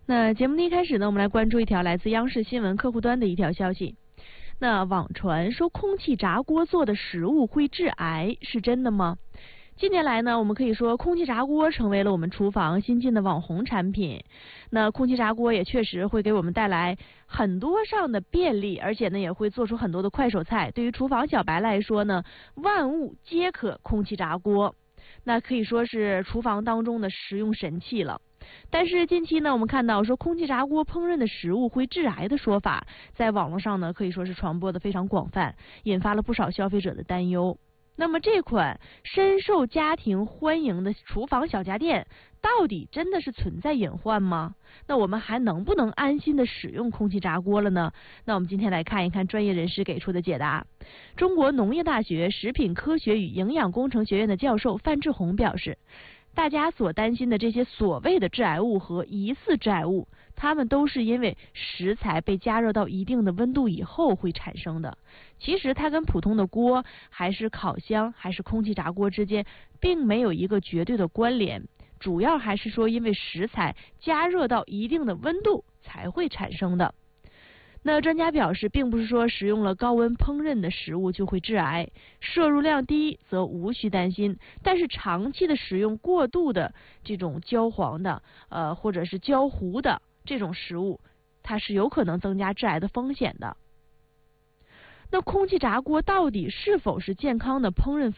那节目的一开始呢，我们来关注一条来自央视新闻客户端的一条消息。那网传说空气炸锅做的食物会致癌，是真的吗？近年来呢，我们可以说空气炸锅成为了我们厨房新进的网红产品。那空气炸锅也确实会给我们带来很多上的便利，而且呢也会做出很多的快手菜。对于厨房小白来说呢，万物皆可空气炸锅，那可以说是厨房当中的食用神器了。但是近期呢，我们看到说空气炸锅烹饪的食物会致癌的说法，在网络上呢可以说是传播的非常广泛，引发了不少消费者的担忧。那么这款深受家庭欢迎的厨房小家电，到底真的是存在隐患吗？那我们还能不能安心的使用空气炸锅了呢？那我们今天来看一看专业人士给出的解答。中国农业大学食品科学与营养工程学院的教授范志红表示，大家所担心的这些所谓的致癌物和疑似致癌物，它们都是因为食材被加热到一定的温度以后会产生的。其实它跟普通的锅还是烤箱还是空气炸锅之间并没有一个绝对的关联，主要还是说因为食材加热到一定的温度才会产生的。那专家表示，并不是说食用了高温烹饪的食物就会致癌，摄入量低则无需担心，但是长期的食用过度的这种焦黄的或者是焦糊的这种食物，它是有可能增加致癌的风险的。那空气炸锅到底是否是健康的烹饪